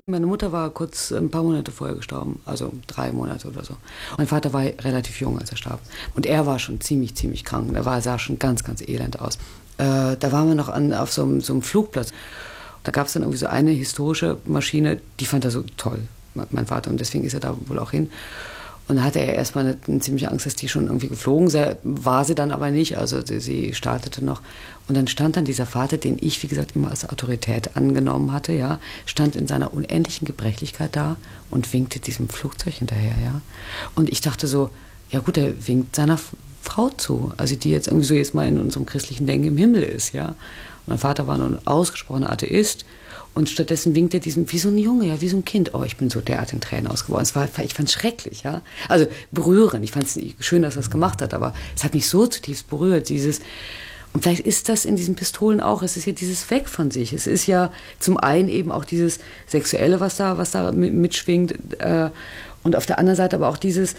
Meine Mutter war kurz ein paar Monate vorher gestorben, also 3 Monate oder so. Mein Vater war relativ jung, als er starb. Und er war schon ziemlich krank. Er sah schon ganz elend aus. Da waren wir noch auf so einem Flugplatz. Da gab es dann irgendwie so eine historische Maschine, die fand er so toll, mein Vater. Und deswegen ist er da wohl auch hin. Und da hatte er erstmal eine ziemliche Angst, dass die schon irgendwie geflogen sei. War sie dann aber nicht, also sie startete noch. Und dann stand dann dieser Vater, den ich, wie gesagt, immer als Autorität angenommen hatte, ja, stand in seiner unendlichen Gebrechlichkeit da und winkte diesem Flugzeug hinterher, ja. Und ich dachte so, ja gut, er winkt seiner Frau zu, also die jetzt irgendwie so jetzt mal in unserem christlichen Denken im Himmel ist, ja. Und mein Vater war nun ein ausgesprochener Atheist. Und stattdessen winkt er diesem, wie so ein Junge, ja, wie so ein Kind. Oh, ich bin so derart in Tränen ausgeworden. Ich fand es schrecklich, ja. Also berührend. Ich fand es schön, dass er es gemacht hat, aber es hat mich so zutiefst berührt, und vielleicht ist das in diesen Pistolen auch, es ist ja dieses Weg von sich. Es ist ja zum einen eben auch dieses Sexuelle, was da mitschwingt, und auf der anderen Seite aber auch dieses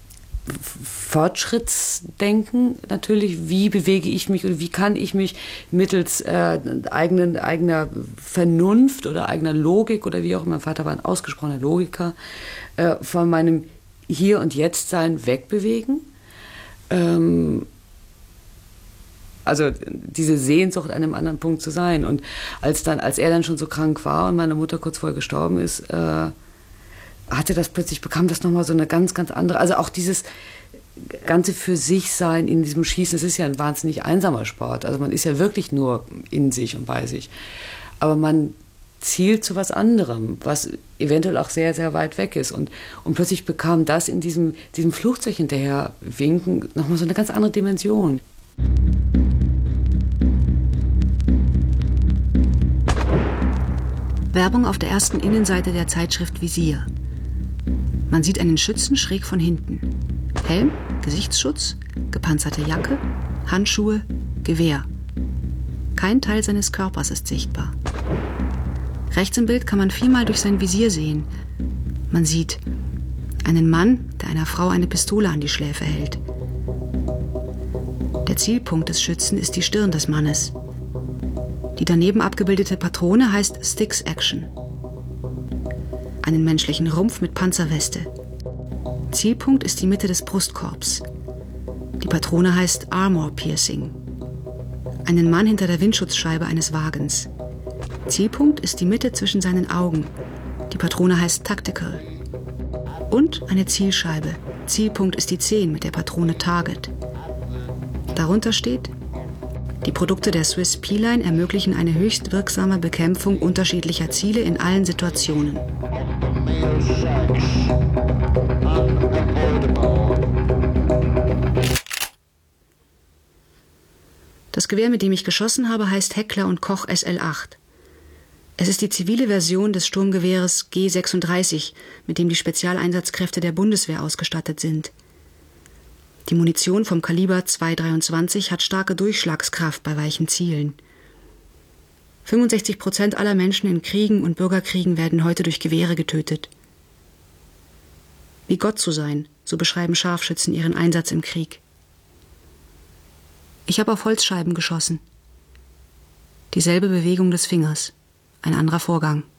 Fortschrittsdenken natürlich, wie bewege ich mich oder wie kann ich mich mittels eigener Vernunft oder eigener Logik oder wie auch immer, mein Vater war ein ausgesprochener Logiker, von meinem Hier- und Jetzt-Sein wegbewegen. Also diese Sehnsucht, an einem anderen Punkt zu sein. Und als er dann schon so krank war und meine Mutter kurz vorher gestorben ist, bekam das nochmal so eine ganz andere, also auch dieses ganze für sich sein in diesem Schießen, es ist ja ein wahnsinnig einsamer Sport, also man ist ja wirklich nur in sich und bei sich, aber man zielt zu was anderem, was eventuell auch sehr weit weg ist und plötzlich bekam das in diesem Flugzeug hinterher winken nochmal so eine ganz andere Dimension. Werbung auf der ersten Innenseite der Zeitschrift Visier. Man sieht einen Schützen schräg von hinten. Helm, Gesichtsschutz, gepanzerte Jacke, Handschuhe, Gewehr. Kein Teil seines Körpers ist sichtbar. Rechts im Bild kann man 4-mal durch sein Visier sehen. Man sieht einen Mann, der einer Frau eine Pistole an die Schläfe hält. Der Zielpunkt des Schützen ist die Stirn des Mannes. Die daneben abgebildete Patrone heißt Styx Action. Einen menschlichen Rumpf mit Panzerweste. Zielpunkt ist die Mitte des Brustkorbs. Die Patrone heißt Armor Piercing. Einen Mann hinter der Windschutzscheibe eines Wagens. Zielpunkt ist die Mitte zwischen seinen Augen. Die Patrone heißt Tactical. Und eine Zielscheibe. Zielpunkt ist die 10 mit der Patrone Target. Darunter steht: Die Produkte der Swiss P-Line ermöglichen eine höchst wirksame Bekämpfung unterschiedlicher Ziele in allen Situationen. Das Gewehr, mit dem ich geschossen habe, heißt Heckler & Koch SL8. Es ist die zivile Version des Sturmgewehres G36, mit dem die Spezialeinsatzkräfte der Bundeswehr ausgestattet sind. Die Munition vom Kaliber .223 hat starke Durchschlagskraft bei weichen Zielen. 65% aller Menschen in Kriegen und Bürgerkriegen werden heute durch Gewehre getötet. Wie Gott zu sein, so beschreiben Scharfschützen ihren Einsatz im Krieg. Ich habe auf Holzscheiben geschossen. Dieselbe Bewegung des Fingers, ein anderer Vorgang.